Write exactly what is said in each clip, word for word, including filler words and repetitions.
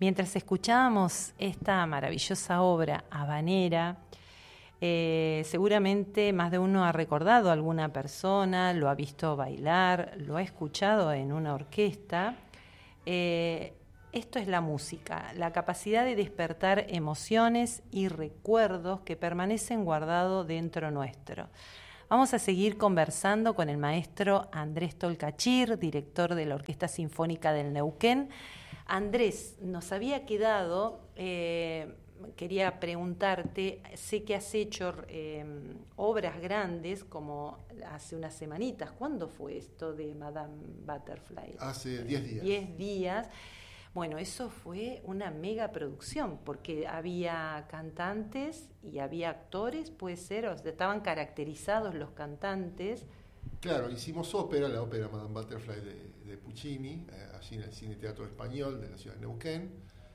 Mientras escuchábamos esta maravillosa obra habanera, eh, seguramente más de uno ha recordado a alguna persona, lo ha visto bailar, lo ha escuchado en una orquesta. Eh, esto es la música, la capacidad de despertar emociones y recuerdos que permanecen guardados dentro nuestro. Vamos a seguir conversando con el maestro Andrés Tolcachir, director de la Orquesta Sinfónica del Neuquén. Andrés, nos había quedado, eh, quería preguntarte, sé que has hecho eh, obras grandes como hace unas semanitas. ¿Cuándo fue esto de Madame Butterfly? Hace diez días. Diez días. Bueno, eso fue una mega producción, porque había cantantes y había actores, puede ser, o sea, estaban caracterizados los cantantes. Claro, hicimos ópera, la ópera Madame Butterfly de, de Puccini, eh, allí en el Cine Teatro Español de la ciudad de Neuquén.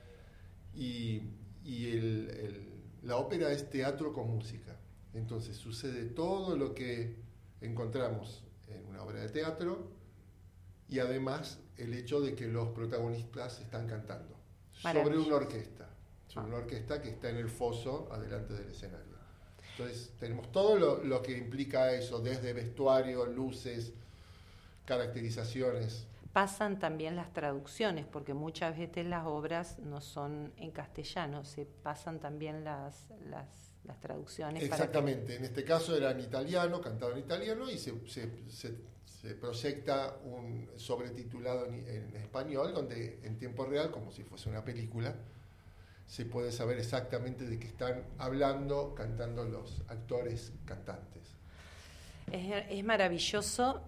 Y, y el, el, la ópera es teatro con música. Entonces sucede todo lo que encontramos en una obra de teatro y además el hecho de que los protagonistas están cantando sobre una orquesta, sobre una orquesta que está en el foso adelante del escenario. Entonces tenemos todo lo, lo que implica eso, desde vestuario, luces, caracterizaciones. Pasan también las traducciones, porque muchas veces las obras no son en castellano, se pasan también las, las, las traducciones. Exactamente, para que... en este caso era en italiano, cantado en italiano, y se, se, se, se proyecta un sobretitulado en, en español, donde en tiempo real, como si fuese una película, se puede saber exactamente de qué están hablando, cantando los actores cantantes. Es, es maravilloso.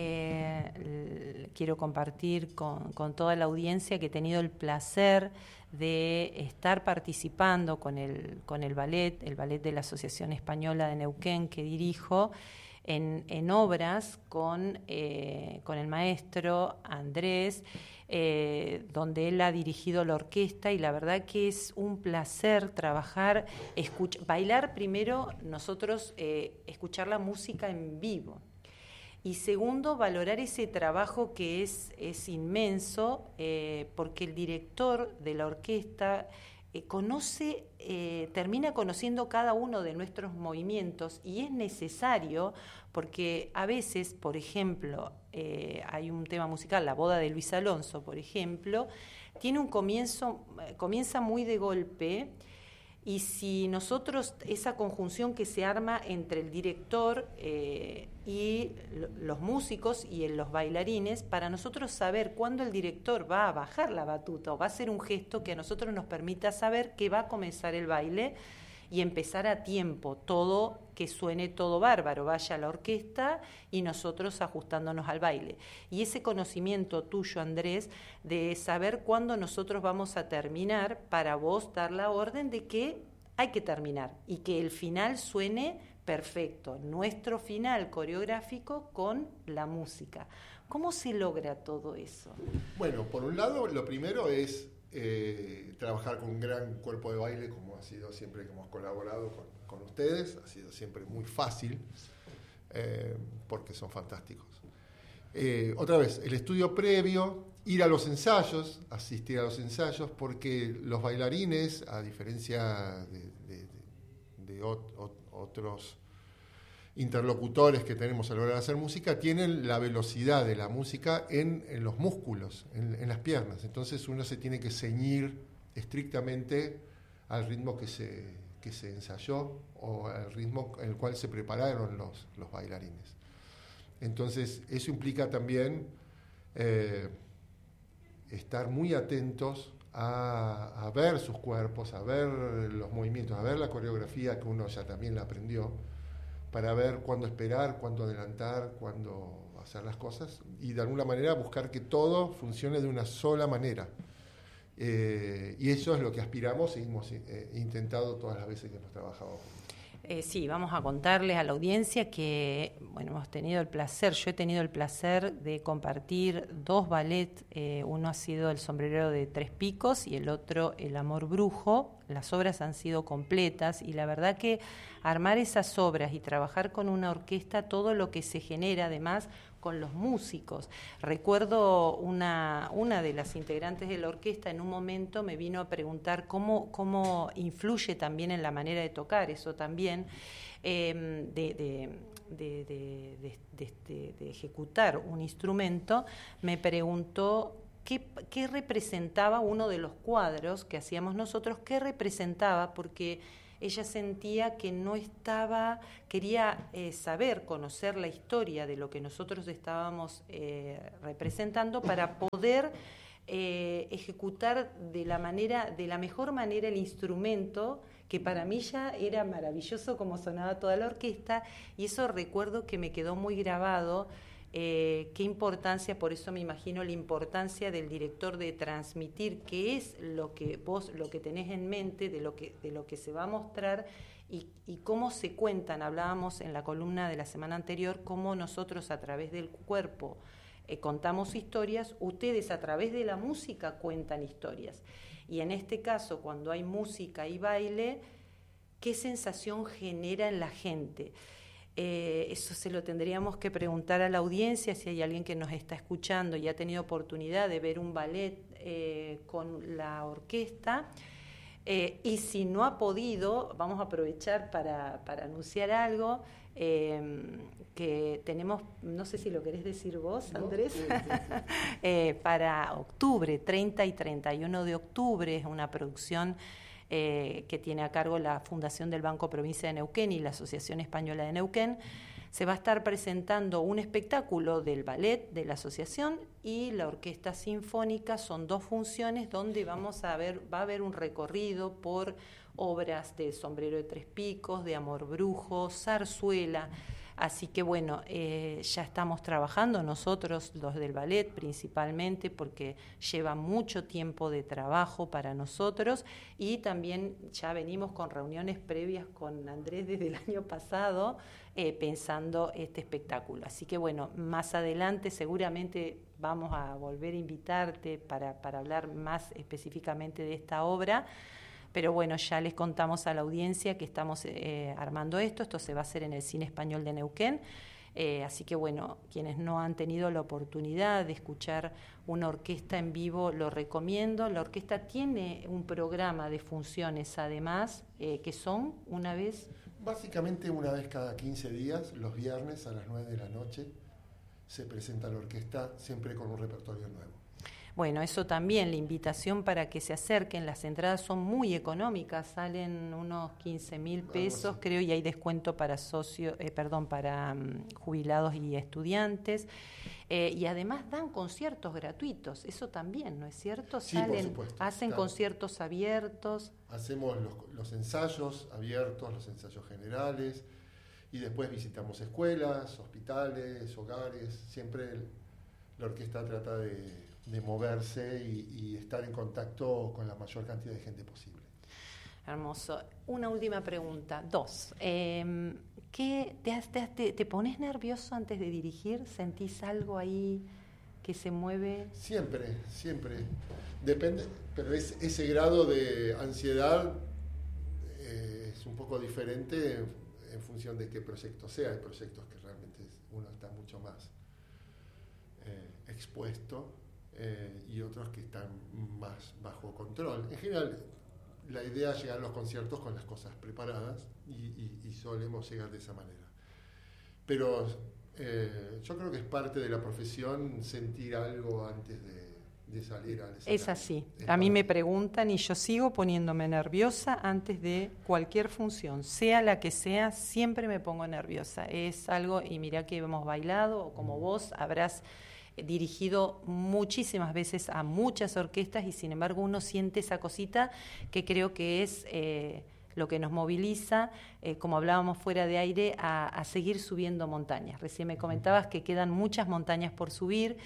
Eh, quiero compartir con, con toda la audiencia que he tenido el placer de estar participando con el, con el ballet, el ballet de la Asociación Española de Neuquén que dirijo, en, en obras con, eh, con el maestro Andrés, Eh, donde él ha dirigido la orquesta, y la verdad que es un placer trabajar, escuch- bailar primero, nosotros eh, escuchar la música en vivo, y segundo, valorar ese trabajo que es, es inmenso, eh, porque el director de la orquesta eh, conoce, eh, termina conociendo cada uno de nuestros movimientos, y es necesario, porque a veces, por ejemplo, eh, hay un tema musical, la boda de Luis Alonso, por ejemplo, tiene un comienzo, eh, comienza muy de golpe, y si nosotros, esa conjunción que se arma entre el director eh, y los músicos y los bailarines, para nosotros saber cuándo el director va a bajar la batuta o va a hacer un gesto que a nosotros nos permita saber que va a comenzar el baile y empezar a tiempo, todo, que suene todo bárbaro, vaya a la orquesta y nosotros ajustándonos al baile. Y ese conocimiento tuyo, Andrés, de saber cuándo nosotros vamos a terminar, para vos dar la orden de que hay que terminar y que el final suene perfecto, nuestro final coreográfico con la música. ¿Cómo se logra todo eso? Bueno, por un lado, lo primero es Eh, trabajar con un gran cuerpo de baile, como ha sido siempre que hemos colaborado con, con ustedes, ha sido siempre muy fácil, eh, porque son fantásticos. Eh, otra vez, el estudio previo, ir a los ensayos, asistir a los ensayos, porque los bailarines, a diferencia de, de, de, de ot, ot, otros interlocutores que tenemos a la hora de hacer música, tienen la velocidad de la música en, en los músculos, en, en las piernas. Entonces uno se tiene que ceñir estrictamente al ritmo que se, que se ensayó o al ritmo en el cual se prepararon los, los bailarines. Entonces eso implica también eh, estar muy atentos a, a ver sus cuerpos, a ver los movimientos, a ver la coreografía que uno ya también la aprendió, para ver cuándo esperar, cuándo adelantar, cuándo hacer las cosas, y de alguna manera buscar que todo funcione de una sola manera. Eh, y eso es lo que aspiramos y hemos eh, intentado todas las veces que hemos trabajado. Eh, sí, vamos a contarles a la audiencia que, bueno, hemos tenido el placer, yo he tenido el placer de compartir dos ballets, eh, uno ha sido El sombrerero de tres picos y el otro El amor brujo. Las obras han sido completas y la verdad que armar esas obras y trabajar con una orquesta, todo lo que se genera, además, con los músicos. Recuerdo una, una de las integrantes de la orquesta en un momento me vino a preguntar cómo, cómo influye también en la manera de tocar, eso también, eh, de, de, de, de, de, de, de, de ejecutar un instrumento. Me preguntó qué, qué representaba uno de los cuadros que hacíamos nosotros, qué representaba, porque ella sentía que no estaba, quería eh, saber, conocer la historia de lo que nosotros estábamos eh, representando para poder eh, ejecutar de la manera, de la mejor manera el instrumento, que para mí ya era maravilloso como sonaba toda la orquesta, y eso recuerdo que me quedó muy grabado. Eh, qué importancia, por eso me imagino la importancia del director de transmitir qué es lo que vos, lo que tenés en mente, de lo que, de lo que se va a mostrar y, y cómo se cuentan. Hablábamos en la columna de la semana anterior, cómo nosotros a través del cuerpo eh, contamos historias, ustedes a través de la música cuentan historias. Y en este caso, cuando hay música y baile, ¿qué sensación genera en la gente? Eh, eso se lo tendríamos que preguntar a la audiencia, si hay alguien que nos está escuchando y ha tenido oportunidad de ver un ballet eh, con la orquesta, eh, y si no ha podido, vamos a aprovechar para, para anunciar algo, eh, que tenemos, no sé si lo querés decir vos, Andrés, no, sí, sí, sí. eh, para octubre, treinta y treinta y uno de octubre, es una producción Eh, que tiene a cargo la Fundación del Banco Provincia de Neuquén y la Asociación Española de Neuquén. Se va a estar presentando un espectáculo del ballet de la asociación y la orquesta sinfónica. Son dos funciones donde vamos a ver, va a haber un recorrido por obras de Sombrero de Tres Picos, de Amor Brujo, zarzuela. Así que bueno, eh, ya estamos trabajando nosotros, los del ballet principalmente, porque lleva mucho tiempo de trabajo para nosotros, y también ya venimos con reuniones previas con Andrés desde el año pasado eh, pensando este espectáculo. Así que bueno, más adelante seguramente vamos a volver a invitarte para, para hablar más específicamente de esta obra. Pero bueno, ya les contamos a la audiencia que estamos eh, armando esto. Esto se va a hacer en el Cine Español de Neuquén. Eh, así que bueno, quienes no han tenido la oportunidad de escuchar una orquesta en vivo, lo recomiendo. La orquesta tiene un programa de funciones además, eh, que son una vez... Básicamente una vez cada quince días, los viernes a las nueve de la noche, se presenta la orquesta siempre con un repertorio nuevo. Bueno, eso también, la invitación para que se acerquen. Las entradas son muy económicas, salen unos quince mil pesos, creo, y hay descuento para socios, eh, perdón, para um, jubilados y estudiantes. Eh, y además dan conciertos gratuitos, eso también, ¿no es cierto? Sí, Salen, por supuesto. Hacen Claro. conciertos abiertos. Hacemos los, los ensayos abiertos, los ensayos generales, y después visitamos escuelas, hospitales, hogares. Siempre el, la orquesta trata de... de moverse y, y estar en contacto con la mayor cantidad de gente posible. Hermoso. Una última pregunta, dos. Eh, ¿qué, te, te, te, ¿Te pones nervioso antes de dirigir? ¿Sentís algo ahí que se mueve? Siempre, siempre. Depende, pero es, ese grado de ansiedad eh, es un poco diferente en, en función de qué proyecto sea. Hay proyectos que realmente uno está mucho más eh, expuesto. Eh, y otros que están más bajo control. En general, la idea es llegar a los conciertos con las cosas preparadas y, y, y solemos llegar de esa manera. Pero eh, yo creo que es parte de la profesión sentir algo antes de, de salir al escenario. Es así. Es a mí parte. me preguntan y yo sigo poniéndome nerviosa antes de cualquier función, sea la que sea, siempre me pongo nerviosa. Es algo, y mirá que hemos bailado, o como vos habrás dirigido muchísimas veces a muchas orquestas, y sin embargo uno siente esa cosita que creo que es eh, lo que nos moviliza, eh, como hablábamos fuera de aire, a, a seguir subiendo montañas. Recién me comentabas que quedan muchas montañas por subir,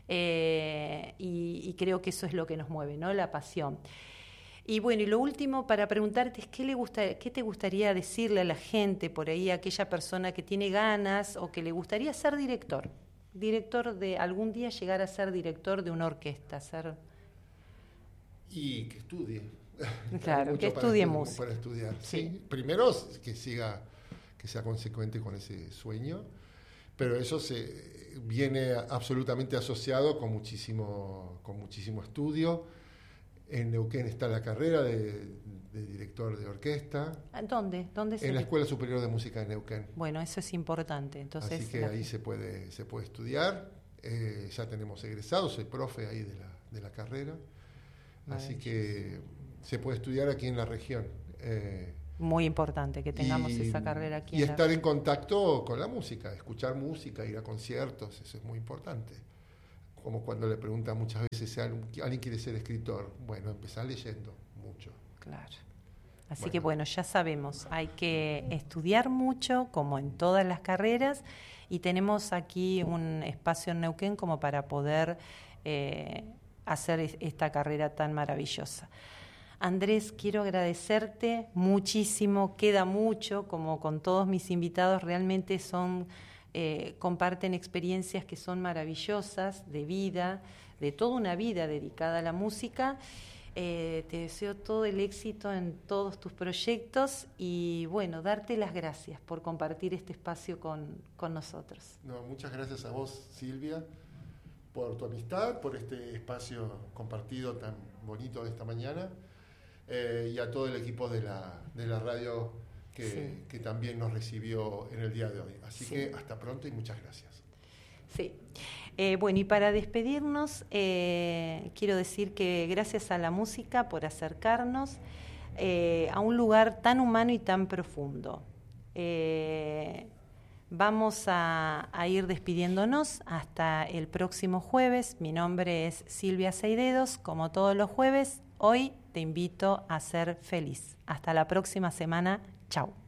eh, y, y creo que eso es lo que nos mueve, ¿no? La pasión. Y bueno, y lo último para preguntarte es ¿qué, le gusta, qué te gustaría decirle a la gente por ahí, a aquella persona que tiene ganas o que le gustaría ser director? Director de, algún día llegar a ser director de una orquesta, ser... Y que estudie. Claro, que estudie música. Para estudiar, sí. Sí. Primero que siga, que sea consecuente con ese sueño, pero eso se, viene absolutamente asociado con muchísimo, con muchísimo estudio. En Neuquén está la carrera de, de director de orquesta. ¿Dónde? ¿Dónde se En la le- Escuela Superior de Música de Neuquén. Bueno, eso es importante. Entonces, Así que la- ahí se puede, se puede estudiar. Eh, ya tenemos egresados, soy profe ahí de la, de la carrera. Así que se puede estudiar aquí en la región. Eh, muy importante que tengamos y, esa carrera aquí. Y en la- estar en contacto con la música, escuchar música, ir a conciertos, eso es muy importante. Como cuando le preguntan muchas veces a alguien, alguien quiere ser escritor. Bueno, empezar leyendo mucho. Claro. Así Bueno. que bueno, ya sabemos, hay que estudiar mucho, como en todas las carreras, y tenemos aquí un espacio en Neuquén como para poder eh, hacer es- esta carrera tan maravillosa. Andrés, quiero agradecerte muchísimo, queda mucho, como con todos mis invitados, realmente son, eh, comparten experiencias que son maravillosas de vida, de toda una vida dedicada a la música. Eh, te deseo todo el éxito en todos tus proyectos y bueno, darte las gracias por compartir este espacio con, con nosotros. No, muchas gracias a vos, Silvia, por tu amistad, por este espacio compartido tan bonito de esta mañana, eh, y a todo el equipo de la, de la radio que, Sí. que también nos recibió en el día de hoy. Así Sí. que hasta pronto y muchas gracias. Sí. Eh, bueno, y para despedirnos, eh, quiero decir que gracias a la música por acercarnos eh, a un lugar tan humano y tan profundo. Eh, vamos a, a ir despidiéndonos hasta el próximo jueves. Mi nombre es Silvia Seidedos. Como todos los jueves, hoy te invito a ser feliz. Hasta la próxima semana. Chau.